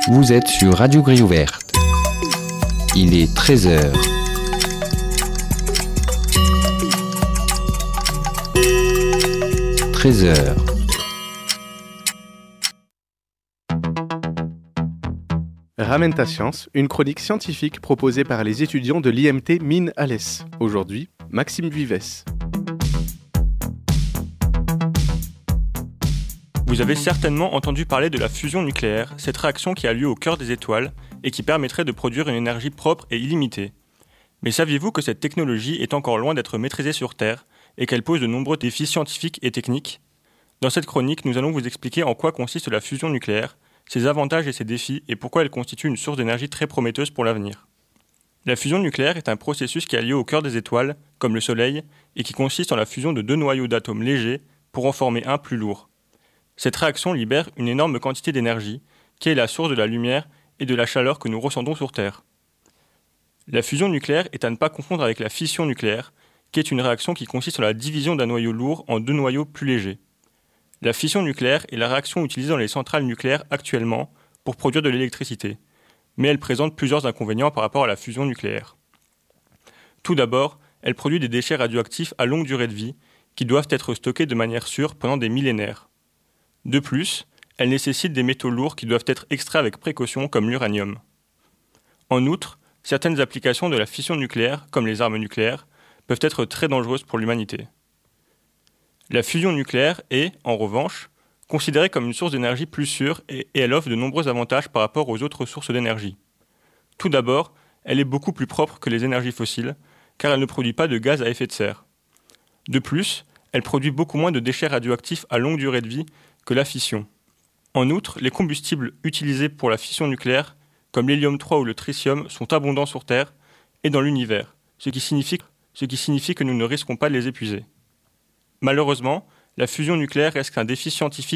Vous êtes sur Radio Grille Ouverte. Il est 13h. Ramène ta science, une chronique scientifique proposée par les étudiants de l'IMT Mines-Alès. Aujourd'hui, Maxime Vivès. Vous avez certainement entendu parler de la fusion nucléaire, cette réaction qui a lieu au cœur des étoiles et qui permettrait de produire une énergie propre et illimitée. Mais saviez-vous que cette technologie est encore loin d'être maîtrisée sur Terre et qu'elle pose de nombreux défis scientifiques et techniques ? Dans cette chronique, nous allons vous expliquer en quoi consiste la fusion nucléaire, ses avantages et ses défis et pourquoi elle constitue une source d'énergie très prometteuse pour l'avenir. La fusion nucléaire est un processus qui a lieu au cœur des étoiles, comme le Soleil, et qui consiste en la fusion de deux noyaux d'atomes légers pour en former un plus lourd. Cette réaction libère une énorme quantité d'énergie, qui est la source de la lumière et de la chaleur que nous ressentons sur Terre. La fusion nucléaire est à ne pas confondre avec la fission nucléaire, qui est une réaction qui consiste en la division d'un noyau lourd en deux noyaux plus légers. La fission nucléaire est la réaction utilisée dans les centrales nucléaires actuellement pour produire de l'électricité, mais elle présente plusieurs inconvénients par rapport à la fusion nucléaire. Tout d'abord, elle produit des déchets radioactifs à longue durée de vie qui doivent être stockés de manière sûre pendant des millénaires. De plus, elle nécessite des métaux lourds qui doivent être extraits avec précaution comme l'uranium. En outre, certaines applications de la fission nucléaire, comme les armes nucléaires, peuvent être très dangereuses pour l'humanité. La fusion nucléaire est, en revanche, considérée comme une source d'énergie plus sûre et elle offre de nombreux avantages par rapport aux autres sources d'énergie. Tout d'abord, elle est beaucoup plus propre que les énergies fossiles, car elle ne produit pas de gaz à effet de serre. De plus, elle produit beaucoup moins de déchets radioactifs à longue durée de vie que la fission. En outre, les combustibles utilisés pour la fission nucléaire, comme l'hélium-3 ou le tritium, sont abondants sur Terre et dans l'univers, ce qui signifie que nous ne risquons pas de les épuiser. Malheureusement, la fusion nucléaire reste un défi scientifique